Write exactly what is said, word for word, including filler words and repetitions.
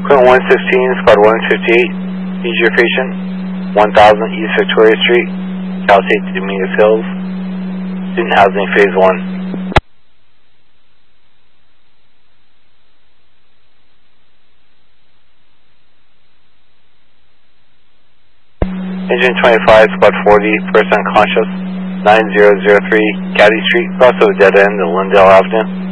Clinton one sixteen, Squad one fifty-eight, need your patient, one thousand East Victoria Street, Cal State Dominguez Hills, student housing phase one. Engine twenty-five, Squad forty, person unconscious, nine zero zero three, Caddy Street, crossover dead end in Lindale Avenue.